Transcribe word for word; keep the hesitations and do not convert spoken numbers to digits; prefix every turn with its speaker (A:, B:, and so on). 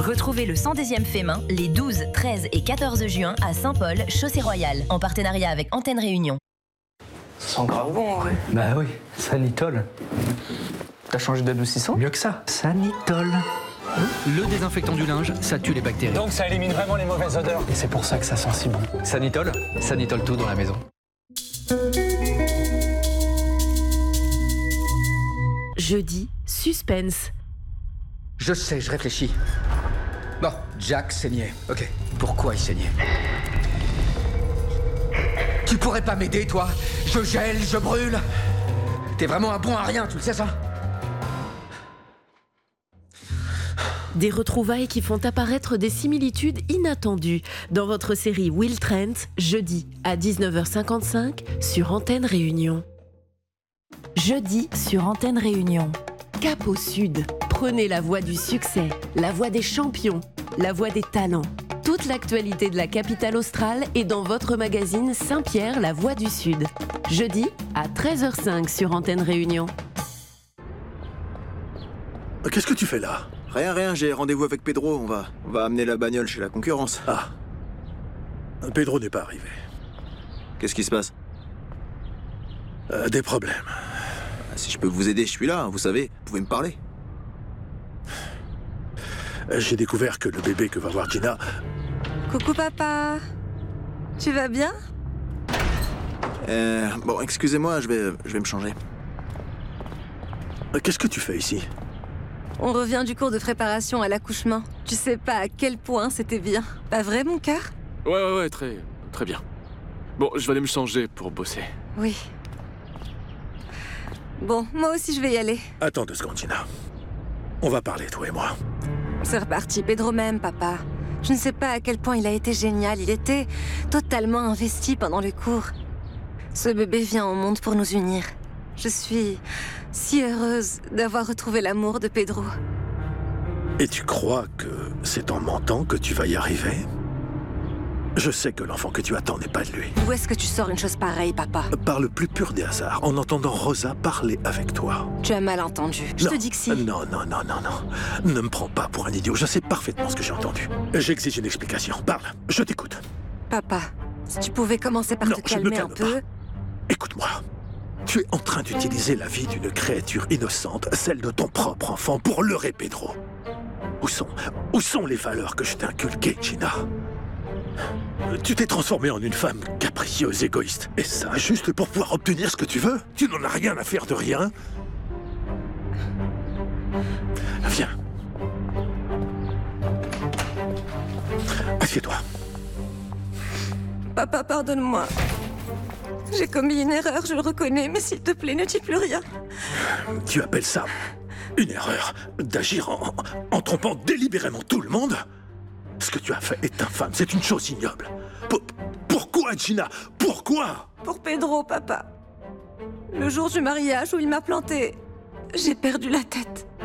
A: Retrouvez le cent deuxième fait main les douze, treize et quatorze juin à Saint-Paul, Chaussée-Royale, en partenariat avec Antenne Réunion.
B: Ça sent grave bon en vrai.
C: Bah oui, Sanitol.
B: T'as changé d'adoucissant?
C: Mieux que ça, Sanitol.
D: Le désinfectant du linge, ça tue les bactéries.
E: Donc ça élimine vraiment les mauvaises odeurs.
C: Et c'est pour ça que ça sent si bon.
D: Sanitol, Sanitol tout dans la maison.
F: Jeudi, suspense.
G: Je sais, je réfléchis. Bon, Jack saignait. Ok, pourquoi il saignait? Tu pourrais pas m'aider, toi? Je gèle, je brûle. T'es vraiment un bon à rien, tu le sais ça?
F: Des retrouvailles qui font apparaître des similitudes inattendues dans votre série Will Trent, jeudi à dix-neuf heures cinquante-cinq sur Antenne Réunion. Jeudi sur Antenne Réunion. Cap au Sud. Prenez la voie du succès, la voie des champions, la voie des talents. Toute l'actualité de la capitale australe est dans votre magazine Saint-Pierre, la voie du Sud. Jeudi à treize heures cinq sur Antenne Réunion.
H: Qu'est-ce que tu fais là?
I: Rien, rien, j'ai rendez-vous avec Pedro, on va, on va amener la bagnole chez la concurrence.
H: Ah. Pedro n'est pas arrivé.
I: Qu'est-ce qui se passe?
H: euh, Des problèmes.
I: Si je peux vous aider, je suis là, vous savez, vous pouvez me parler.
H: J'ai découvert que le bébé que va voir Gina...
J: Coucou papa. Tu vas bien?
I: Euh, bon, excusez-moi, je vais, je vais me changer.
H: Qu'est-ce que tu fais ici?
J: On revient du cours de préparation à l'accouchement. Tu sais pas à quel point c'était bien. Pas vrai, mon cœur?
K: Ouais, ouais, ouais, très, très bien. Bon, je vais aller me changer pour bosser.
J: Oui. Bon, moi aussi je vais y aller.
H: Attends deux secondes, Gina. On va parler, toi et moi.
J: C'est reparti, Pedro même, papa. Je ne sais pas à quel point il a été génial. Il était totalement investi pendant les cours. Ce bébé vient au monde pour nous unir. Je suis si heureuse d'avoir retrouvé l'amour de Pedro.
H: Et tu crois que c'est en mentant que tu vas y arriver? Je sais que l'enfant que tu attends n'est pas de lui.
J: D'où est-ce que tu sors une chose pareille, papa?
H: Par le plus pur des hasards, en entendant Rosa parler avec toi.
J: Tu as mal entendu. Je
H: non,
J: te dis que si.
H: Non, non, non, non, non. Ne me prends pas pour un idiot. Je sais parfaitement ce que j'ai entendu. J'exige une explication. Parle. Je t'écoute.
J: Papa, si tu pouvais commencer par
H: non,
J: te calmer un peu...
H: Écoute-moi. Tu es en train d'utiliser la vie d'une créature innocente, celle de ton propre enfant, pour leurrer Pedro. Où sont, où sont les valeurs que je t'ai inculquées, Gina? Tu t'es transformée en une femme capricieuse, égoïste. Et ça, juste pour pouvoir obtenir ce que tu veux? Tu n'en as rien à faire de rien. Viens. Assieds-toi.
J: Papa, pardonne-moi. J'ai commis une erreur, je le reconnais, mais s'il te plaît, ne dis plus rien.
H: Tu appelles ça une erreur d'agir en, en trompant délibérément tout le monde? Ce que tu as fait est infâme, c'est une chose ignoble. Pour, pourquoi, Gina? Pourquoi?
J: Pour Pedro, papa. Le jour du mariage où il m'a planté, j'ai perdu la tête.